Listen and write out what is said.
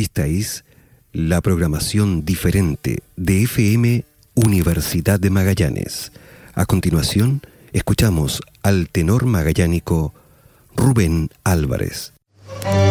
Esta es la programación diferente de FM Universidad de Magallanes. A continuación, escuchamos al tenor magallánico Rubén Álvarez.